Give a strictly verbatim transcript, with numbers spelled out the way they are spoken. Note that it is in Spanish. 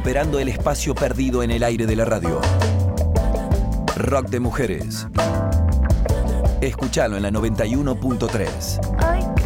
recuperando el espacio perdido en el aire de la radio. Rock de mujeres. Escuchalo en la noventa y uno punto tres.